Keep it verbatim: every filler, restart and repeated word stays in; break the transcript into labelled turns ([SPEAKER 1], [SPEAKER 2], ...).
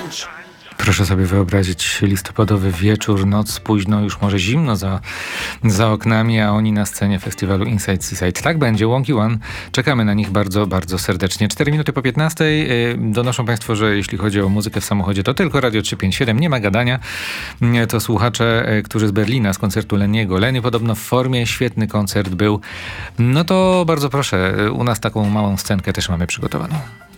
[SPEAKER 1] Proszę sobie wyobrazić listopadowy wieczór, noc późno, już może zimno za, za oknami, a oni na scenie festiwalu Inside Seaside. Tak będzie, Wonky One. Czekamy na nich bardzo, bardzo serdecznie. Cztery minuty po piętnastej. Donoszą Państwo, że jeśli chodzi o muzykę w samochodzie, to tylko Radio trzysta pięćdziesiąt siedem, nie ma gadania. To słuchacze, którzy z Berlina, z koncertu Leniego. Leny podobno w formie, świetny koncert był. No to bardzo proszę, u nas taką małą scenkę też mamy przygotowaną.